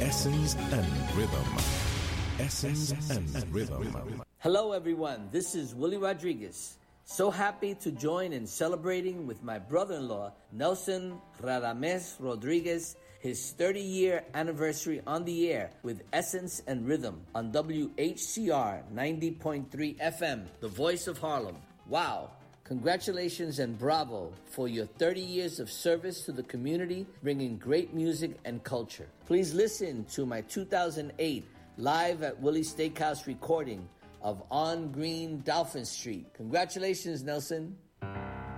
Essence and Rhythm. Essence and Rhythm. Hello everyone, this is Willie Rodriguez. So happy to join in celebrating with my brother-in-law, Nelson Radames Rodriguez, his 30-year anniversary on the air with Essence and Rhythm on WHCR 90.3 FM, the voice of Harlem. Wow! Congratulations and bravo for your 30 years of service to the community, bringing great music and culture. Please listen to my 2008 Live at Willie's Steakhouse recording of On Green Dolphin Street. Congratulations, Nelson.